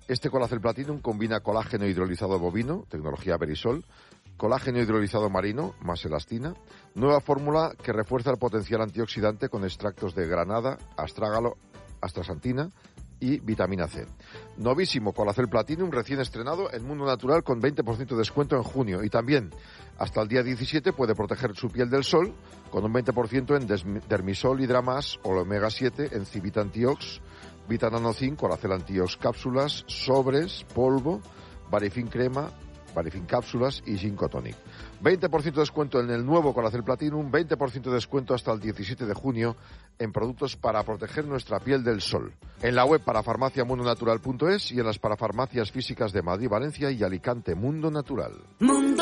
Este Colacel Platinum combina colágeno hidrolizado bovino, tecnología Verisol, colágeno hidrolizado marino, más elastina, nueva fórmula que refuerza el potencial antioxidante con extractos de granada, astrágalo, astaxantina y vitamina C. Novísimo Colacel Platinum recién estrenado en Mundo Natural con 20% de descuento en junio. Y también hasta el día 17 puede proteger su piel del sol con un 20% en Dermisol, Hidramas o Omega 7, en Civita Antiox, Vitanano-Zinc, Colacel Antiox cápsulas, sobres, polvo, Varifin crema, Varifin cápsulas y Ginkgo Tonic. 20% de descuento en el nuevo Colacel Platinum, 20% de descuento hasta el 17 de junio en productos para proteger nuestra piel del sol. En la web parafarmaciamundonatural.es y en las parafarmacias físicas de Madrid, Valencia y Alicante. Mundo Natural.